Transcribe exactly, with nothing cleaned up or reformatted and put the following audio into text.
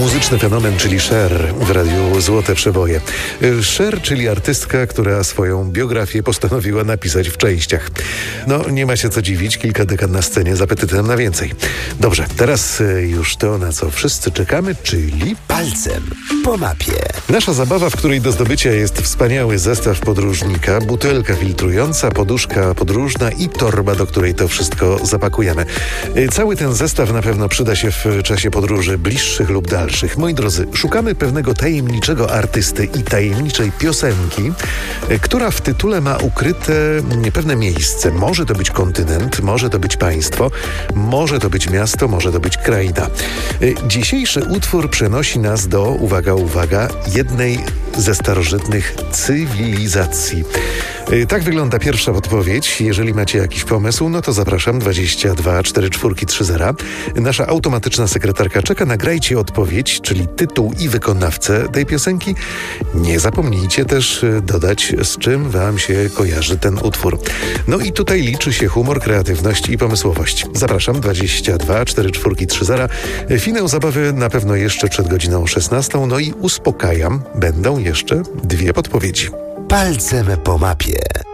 Muzyczny fenomen, czyli Cher w radiu Złote Przeboje. Cher, czyli artystka, która swoją biografię postanowiła napisać w częściach. No, nie ma się co dziwić, kilka dekad na scenie z apetytem na więcej. Dobrze, teraz już to, na co wszyscy czekamy, czyli palcem po mapie. Nasza zabawa, w której do zdobycia jest wspaniały zestaw podróżnika, butelka filtrująca, poduszka podróżna i torba, do której to wszystko zapakujemy. Cały ten zestaw na pewno przyda się w czasie podróży bliższych lub dalszych. Moi drodzy, szukamy pewnego tajemniczego artysty i tajemniczej piosenki, która w tytule ma ukryte pewne miejsce. Może to być kontynent, może to być państwo, może to być miasto, może to być kraina. Dzisiejszy utwór przenosi nas do, uwaga, uwaga, jednej ze starożytnych cywilizacji. Tak wygląda pierwsza podpowiedź. Jeżeli macie jakiś pomysł, no to zapraszam dwadzieścia dwa cztery cztery trzy zero. Nasza automatyczna sekretarka czeka. Nagrajcie odpowiedź, czyli tytuł i wykonawcę tej piosenki. Nie zapomnijcie też dodać, z czym wam się kojarzy ten utwór. No i tutaj liczy się humor, kreatywność i pomysłowość. Zapraszam dwadzieścia dwa cztery cztery trzy zero. Finał zabawy na pewno jeszcze przed godziną szesnastą. No i uspokajam, będą jeszcze dwie podpowiedzi. Palcem po mapie.